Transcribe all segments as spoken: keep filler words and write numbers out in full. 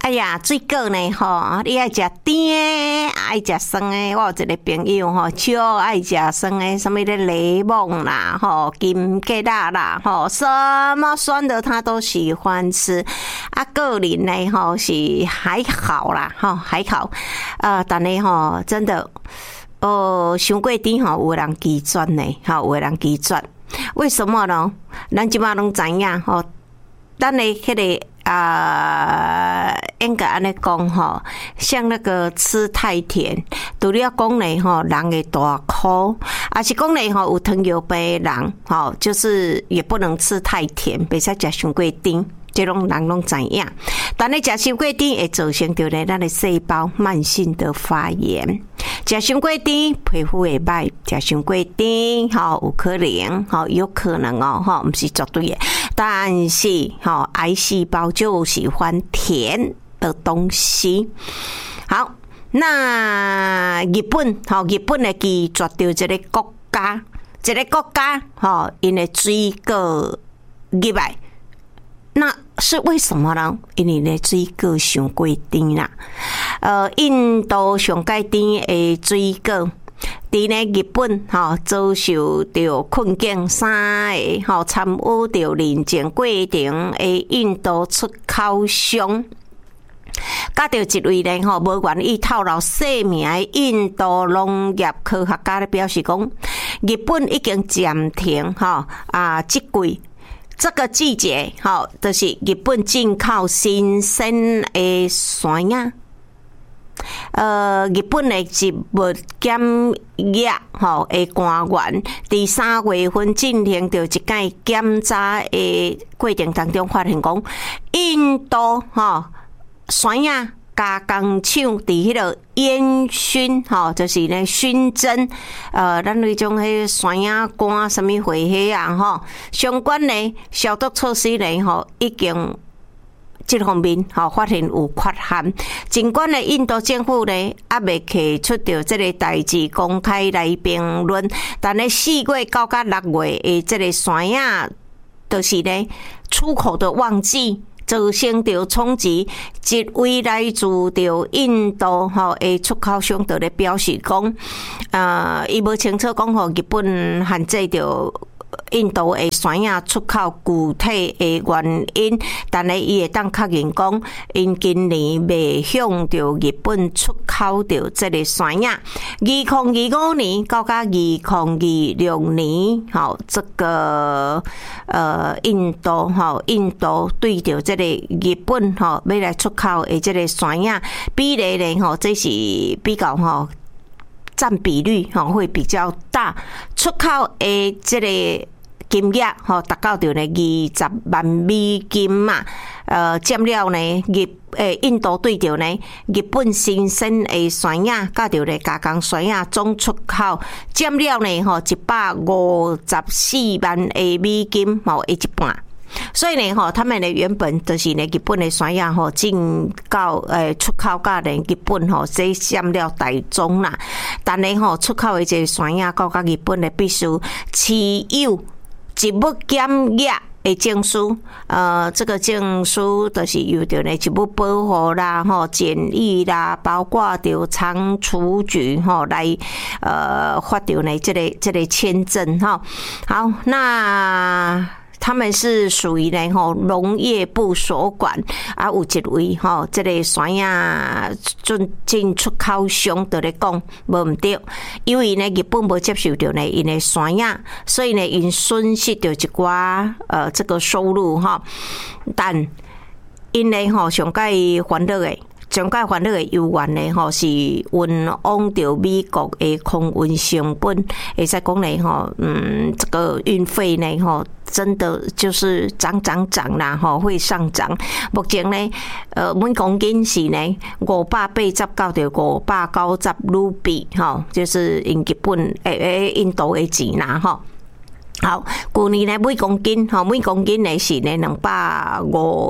哎呀，水果呢吼，你爱食甜的，爱食酸的。我有一个朋友吼，超爱食酸的，什么的柠檬啦，吼，金桔啦啦，吼，什么酸的他都喜欢吃。啊，个人呢吼是还好啦，吼还好。呃，但是吼真的，呃，伤过甜吼，有人拒绝呢，吼，有人拒绝。为什么呢？咱即马拢知影吼，咱的迄个。啊，应该安尼讲吼，像那个吃太甜，除了讲呢吼，人会大哭，啊是讲呢吼，有糖尿病的人吼，就是也不能吃太甜，袂使食伤过甜。这种人拢知影，但你食伤过甜会造成着呢咱的细胞慢性的发炎。食伤过甜，皮肤会歹；食伤过甜，吼有可能，吼有可能哦，吼不是绝对的。但是，吼癌细胞就喜欢甜的东西。好，那日本，吼日本呢拒绝掉这个国家，这个国家，吼因的水果入来。那是为什么呢？因为呢水果伤过甜啦。呃，印度上介甜的水果，伫呢日本吼遭受到困境，三个吼参与到认证过程的印度出口商。甲着一位呢吼，无愿意透露姓名的印度农业科学家咧表示讲，日本已经暂停吼啊，即季。这个季节，吼，就是日本进口新鲜的山药。呃，日本的植物检验吼的官员，伫三月份进行着一届检查的过程当中，发现讲，印度吼山药加工厂伫迄个烟熏，吼，就是呢熏蒸，呃，咱那种迄山药干什么货迄啊，吼，相关的消毒措施呢，吼，已经这方面吼发现有缺陷。尽管呢，印度政府呢还未提出着这个代志公开来评论，但呢四月到到六月的这个山药，就是呢出口的旺季。造成着冲击，一位来自着印度吼的出口商就咧表示讲，呃，伊无清楚讲吼日本限制着印度的山药出口具体的原因，但是伊会当确认讲，因今年未向着日本出口着这个山药。二零二五年到到二零二六年，吼，这个呃印度吼，印度对着这个日本吼要来出口的这个山药比例呢，吼，这是比较吼。占比率吼会比较大，出口的这个金额吼达到着呢二十万美金嘛，呃，占了呢日诶印度对着呢日本新鲜的山药，甲着呢加工山药总出口占了呢吼一百五十四万的美金，吼一半。所以呢，吼，他们呢原本就是呢日本的山药吼进到诶出口到呢日本吼，这占了大宗啦。但呢吼出口的这山药到到日本呢，必须持有植物检验的证书。呃，这个证书就是由着呢植物保护啦、吼检疫啦，包括着仓储局吼来呃发掉呢这个这个签证哈。好，那。他们是属于呢吼农业部所管，啊有一位吼这个山药进进出口商就咧讲无毋对，因为呢日本无接受到呢因的山药，所以呢因损失到一寡呃这个收入哈，但因呢吼上界烦恼的。上界烦恼的由源呢，吼是运往到美国的空运成本，会使讲呢，吼，嗯，这个运费呢，吼，真的就是涨涨涨啦，吼，会上涨。目前呢，呃，每公斤是呢五百八十到到五百九十卢比，吼，就是因日本诶诶印度的钱啦，吼。好，去年呢每公斤，吼，每公斤呢是呢两百五十。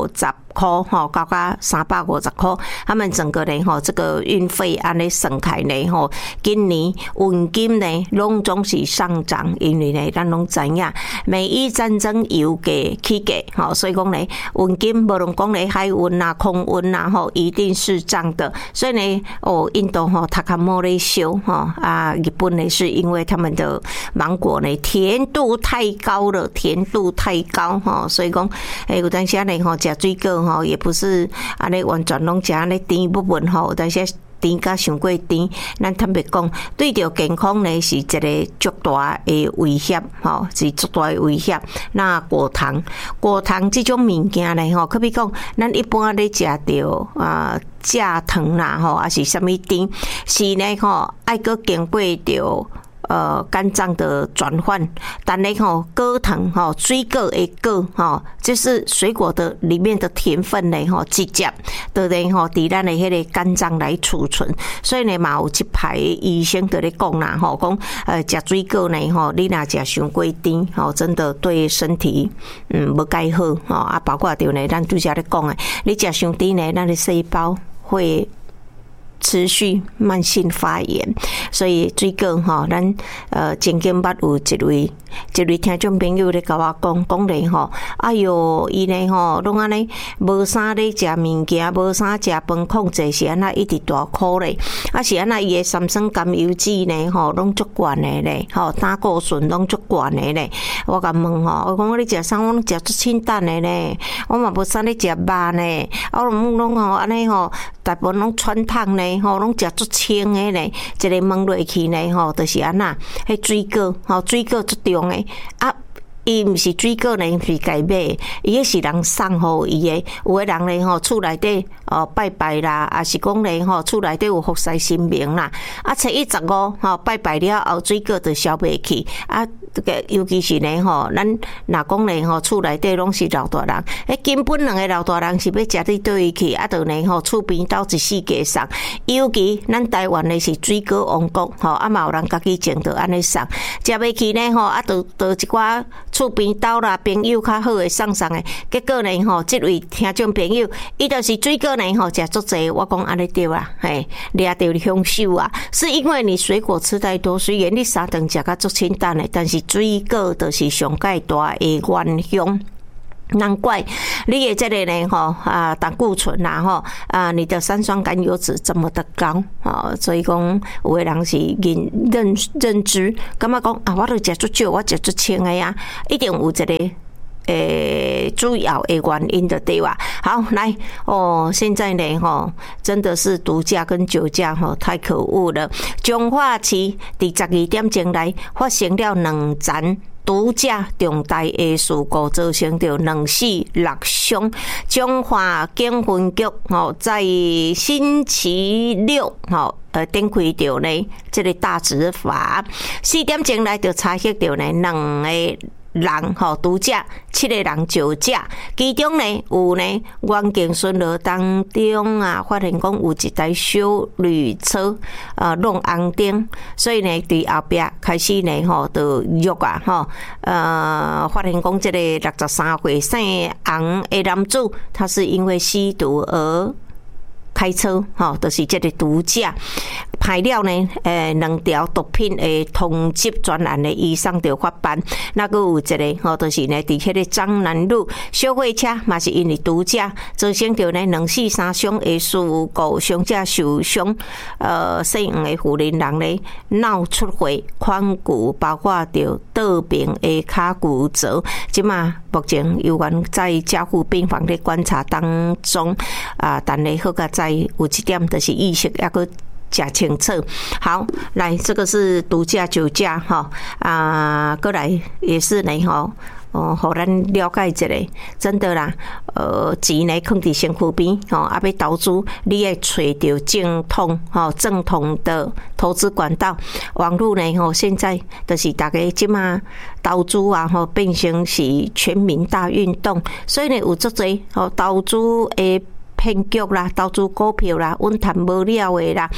块吼，到到三百五十块，他们整个呢吼，这个运费安尼算起来呢吼，今年运金呢拢总是上涨，因为呢咱拢知影，美伊战争油价起价吼，所以讲呢运金无论讲咧海运啊、空运啊吼，一定是涨的。所以呢，哦，印度吼它较冇咧烧吼啊，日本呢是因为他们的芒果呢甜度太高了，甜度太高吼，所以讲诶有当时呢吼食水果吼也不是安尼完全拢食安尼甜不稳吼，但是甜甲伤过甜，咱坦白讲，对着健康呢是一个足大的威胁吼，是足大的威胁。那果糖，果糖这种物件呢吼，可比讲，咱一般咧食着啊蔗糖啦吼，还是啥物甜，是呢吼，爱搁经过着。呃，肝脏的转换，但呢吼，果糖吼，水果的果吼，就是水果的里面的甜分呢吼，直接都呢吼，伫咱的迄个肝脏来储存，所以呢嘛有一排医生在咧讲啦吼，讲呃食水果呢吼，你若食伤过甜吼，真的对身体嗯无介好吼啊，包括着呢，咱拄则咧讲诶，你食伤甜呢，咱的细胞会。持续慢性发炎，所以水果吼，咱呃前经捌有一位一位听众朋友咧甲我讲讲咧吼，哎哟，伊呢吼拢安尼无啥咧食物件，无啥食饭，控制是安那一直大苦咧，啊是安那伊诶三酸甘油脂呢吼，拢足悬诶咧，吼胆固醇拢足悬诶咧。我甲问吼，我讲你食啥？我拢食足清淡诶咧，我嘛无啥咧食肉呢，啊拢拢吼安尼吼，大部分拢川烫呢。吼，拢食足清诶咧，一个问落去呢，吼，就是安那，迄水果，吼，水果足重诶啊。伊毋是水果呢，毋是家买，伊迄是人送互伊诶。有诶人咧吼，厝内底哦拜拜啦，啊是讲咧吼，厝内底有福寿神明啦。啊，初一十五吼拜拜了后，水果就消袂去。啊，尤其是咧吼，咱若讲咧吼，厝内底拢是老大人，诶，根本两个老大人是要食你倒位去，啊，就咧吼，厝边斗一四家送。尤其咱台湾咧是水果王国，吼，啊嘛有人家己种着安尼送，食袂去呢吼，啊，就就一寡。厝边兜啦，朋友较好诶，送送诶，结果呢吼，即位听众朋友，伊就是水果呢吼，食足济，我讲安尼对啦，嘿，掠着享受啊，是因为你水果吃太多，虽然你三顿食甲足清淡诶，但是水果就是上介大诶原凶。难怪你的这个呢吼啊胆固醇啦吼啊你的三酸甘油脂这么的高啊，所以讲有的人是认认认知，感觉讲啊我都食足少，我食足清的呀，一定有一个。诶，主要的原因的对吧？好，来哦，现在呢，哈，真的是毒驾跟酒驾哈，太可恶了。彰化市伫十二点钟来发生了两件毒驾重大的事故，造成着两死六伤。彰化警分局吼，在星期六吼。呃，展开着呢，这个大执法，四点钟来就查获着呢两个。人吼毒驾，七个人酒驾，其中呢有呢远景巡逻当中啊，发现讲有一台小绿车呃弄红灯，所以呢伫后壁开始呢吼就约啊吼呃发现讲这个六十三岁姓洪的男子，他是因为吸毒而。开车吼，就是这个毒驾，排了呢，诶，两条毒品的通缉专案的以上就发办。那个有一个吼，就是呢，伫迄个彰南路小货车嘛是因为毒驾造成着呢两死三伤的事故，伤者受伤，呃，姓黄的妇人人呢脑出血、髋骨包括着倒边的骹骨折，即嘛目前有关在加护病房的观察当中啊，但呢好个在。有一点就是意识要个假清楚。好，来这个是毒驾酒驾哈啊，过来也是呢哈。哦，互咱了解一下，真的啦。呃，钱呢放伫身躯边，吼，啊，要投资，你要找到正统，吼，正统的投资管道。网络呢，吼，现在就是大家即马投资啊，吼，变成是全民大运动，所以呢，有足侪吼投资诶。骗局啦，投资股票啦，稳赚无了的啦，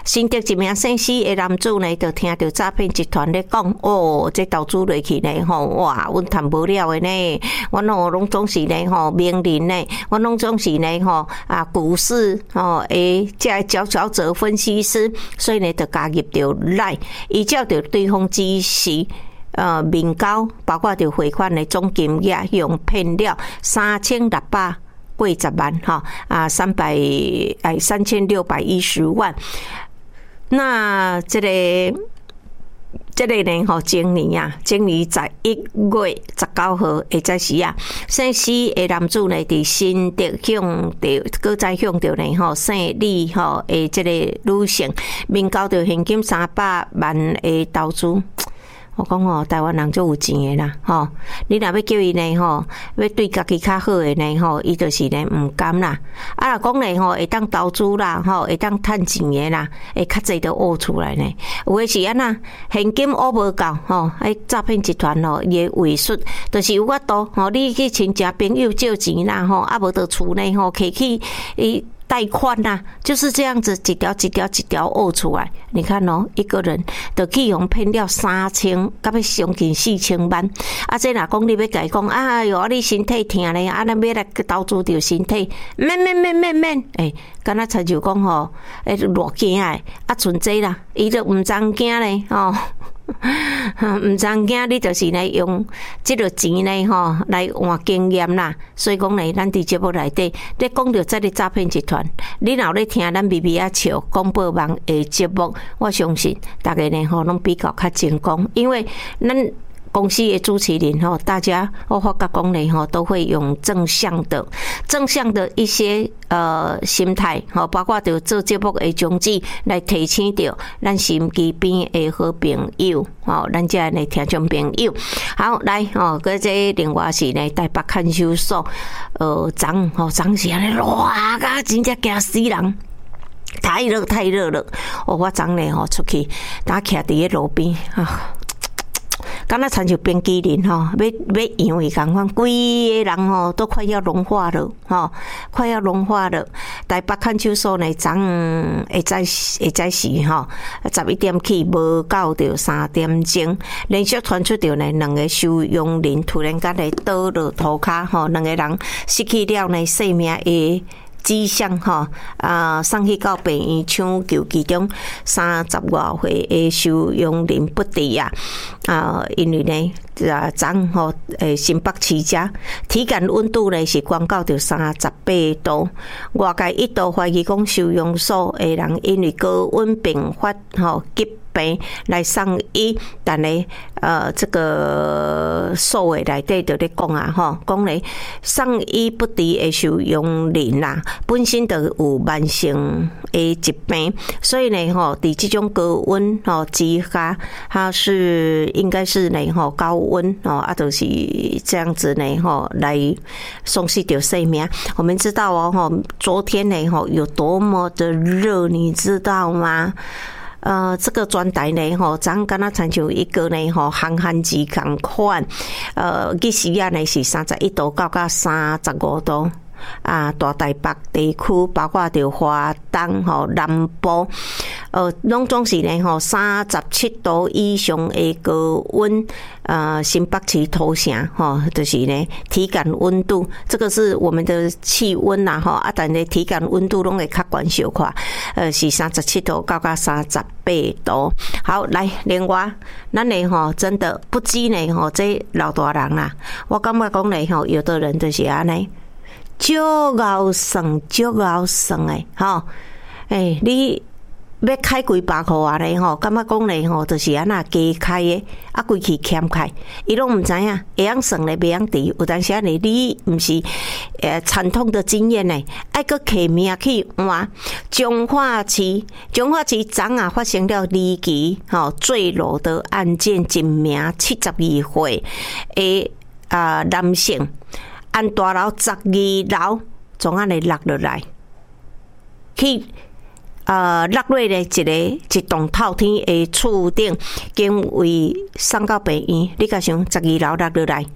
新竹一名姓施的男子呢，就听到诈骗集团咧讲，哦，这投资落去呢，吼，哇，阮谈不了的呢，阮吼拢总是呢，吼，名人呢，阮拢总是呢，吼啊，股市吼诶，这佼佼者分析师，所以呢，就加入着来，依照着对方指示。呃，面交包括着汇款的总金额，用骗了三千六百过十万哈啊，三百哎三千六百一十万。那这个这个呢，吼，今年啊，今年在一月十九号，会在时啊，姓施的男子呢，伫新竹向着，搁再向着呢，吼，姓李吼的这个女性面交着现金三百万的投资。我讲吼，台湾人就有钱的啦，吼！你若要叫伊呢，吼，要对家己较好的呢，吼，伊就是呢唔甘啦。啊，若讲呢，吼，会当投资啦，吼，会当趁钱的啦，会较济就挖出来呢。有诶是安那，现金挖无够，吼，迄诈骗集团吼，伊诶话术就是有法度，吼，你去亲戚朋友借钱啦，吼，啊无到厝内吼，摕去伊。贷款呐、啊，就是这样子一条一条一条挖出来。你看哦，一个人就去用骗了三千，到要将近四千万。啊，这若讲你要甲伊讲，哎哟，你身体痛咧，啊，咱要来投资着身体，免免免免免，诶，敢若亲像讲吼，诶，偌惊诶，啊，存这啦，伊就毋知惊咧，吼。唔知惊，你就是呢用这个钱呢吼来换经验啦。所以讲呢，咱伫节目内底，你讲到这个诈骗集团，你若咧听咱微微啊笑广播网的节目，我相信大家呢吼拢比较较成功，因为咱。公司的主持人吼，大家我发觉讲呢吼，都会用正向的、正向的一些呃心态吼，包括着做节目的宗旨来提醒着咱心机边的好朋友吼，咱这呢听众朋友，好来吼，搁这另外是呢台北看守所，呃，昨吼昨时安尼热甲真正惊死人。太热太热了，哦，我昨呢吼出去，打徛伫个路边啊。敢若亲像冰淇淋吼，要要养伊共款，规个人吼都快要融化了吼，快要融化了。台北看守所呢，昨下早下早时吼，十一点起无到着三点钟，连续传出着呢两个收容人突然间来倒落涂骹吼，两个人失去了呢生命的。迹象吼，啊，送去到病院抢救，其中三十外岁的收容人不治啊！啊，因为呢，啊，昨吼诶，新北市遮体感温度呢是降到着三十八度，外界一度怀疑讲收容所的人因为高温并发吼急病来送医，但呢，呃，这个所谓内底就咧讲啊，吼，讲咧送医不治的收容人啦。本身就有慢性的疾病，所以呢，吼，伫这种高温吼之下，它是应该是呢，吼高温哦，啊，就是这样子呢，吼来丧失掉生命。我们知道哦，吼，昨天呢，吼有多么的热，你知道吗？呃，这个专台呢，吼，咱敢若亲像一个呢，吼，航寒机共款，呃，日时啊呢是三十一度到到三十五度。啊，大台北地区，包括着华东吼、南部，呃，拢总是呢吼三十七度以上的高温。呃，新北市头城吼，就是呢体感温度，这个是我们的气温呐吼，啊，但呢体感温度拢会较悬小可，呃，是三十七度到到三十八度。好，来，另外，咱呢吼，真的不止呢吼，这老大人啦，我感觉讲呢吼，有的人就是安尼。足熬算，足熬算诶，吼！诶，你要开几百箍啊咧吼？感觉讲咧吼，就是安那加开诶，啊，规气欠开，伊拢毋知影，会晓算咧，袂晓除。有当时啊，你你毋是诶惨痛的经验咧，爱搁摕命去换。彰化市，彰化市昨啊发生了离奇吼坠楼的案件，一名七十二岁诶啊男性。按大楼十二楼，从安尼落落来，去呃落落咧一个一栋透天的厝顶，经为送到病院。你甲想十二楼落落来，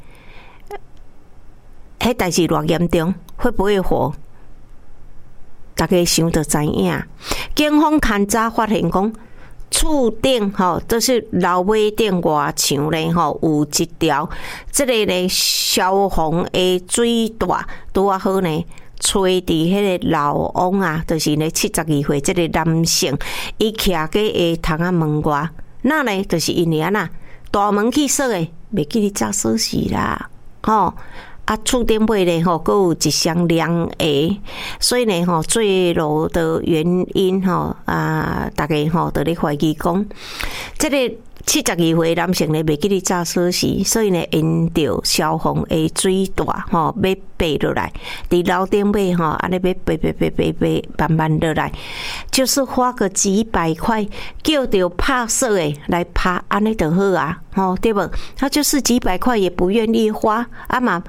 迄代志偌严重，会不会活？大家想就知影。 警方勘查發現講，厝頂吼，就是樓尾頂外牆咧吼，有一條即個咧消防的水帶，拄啊好呢，吹佇迄個老王啊，就是咧七十二歲即個男性，伊徛喺下窗仔門外，那呢就是因為安那大門去鎖誒，袂記你紮鎖匙啦，吼。啊，厝頂尾咧吼，閣有一雙涼鞋，所以呢吼，墜樓的原因吼啊，大家吼都咧懷疑講，即個七十二歲男性咧袂記哩紮鎖匙，所以呢因着消防的水帶吼要爬落來，佇樓頂尾吼安尼要爬爬爬爬爬慢慢落來，就是花個幾百塊，叫着拍攝的來拍，安尼就好啊，吼對無？他就是幾百塊也不願意花，啊嘛。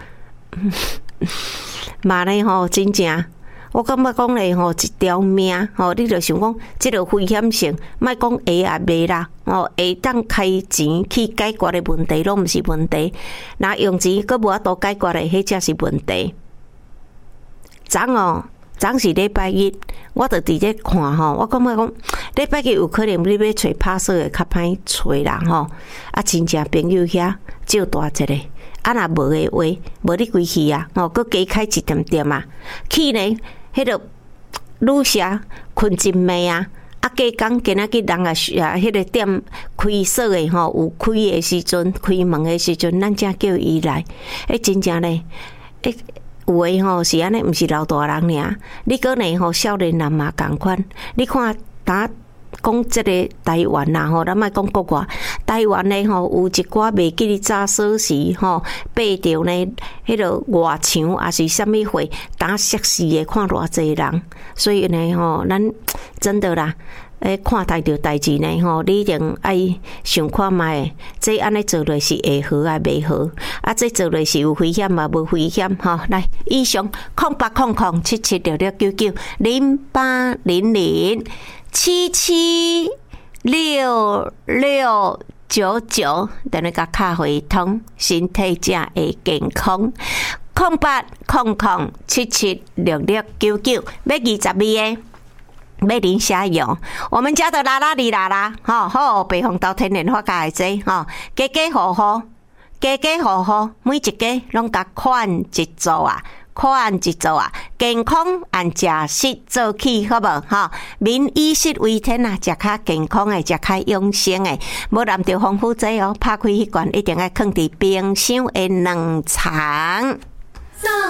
嘛呢吼，真正，我感覺講咧吼，一條命吼，你著想講，即個危險性，莫講會也袂啦，吼，會當開錢去解決的問題，攏毋是問題。若用錢閣無法度解決的，迄才是問題。昨哦，昨是禮拜日，我著佇咧看吼，我感覺講，禮拜日有可能你要找拍攝的較歹找啦吼，啊，真正朋友遐少大一個。啊，若無誒話，無你歸去啊！哦，閣加開一點點啊，去呢，迄個旅社困真暝啊！啊，加工今仔日人啊，啊，迄個店開鎖誒吼，有開誒時陣，開門誒時陣，咱才叫伊來。誒，真正咧，誒，有誒吼是安尼，毋是老大人爾，你閣呢吼少年人嘛共款，你看打。講即個台灣啦吼，咱莫講國外。台灣咧吼，有一寡袂記哩紮鎖匙吼，爬着呢迄個外牆，也是啥物貨打設施誒，看偌濟人。所以呢吼，咱真的啦，誒，看待着代志呢吼，你一定愛想看覓，這安尼做落是會好啊，袂好？啊，這做落是有危險啊，無危險吼。來，以上空八空空七七六六九九零八零零。七七六六九九，等你甲卡回通，身體才會健康。空八空空七七六六九九，要二十二個，要零下油。我們家的啦啦哩啦啦，吼好，北風到天然花家嘅啫，吼家家戶戶，家家戶戶，每一家攏甲款一組啊。看一組啊，健康按食食做起，好無吼？民以食為天啊，食較健康誒，食較養生誒，無淋着防腐劑哦。拍開迄罐一定要放佇冰箱誒冷藏。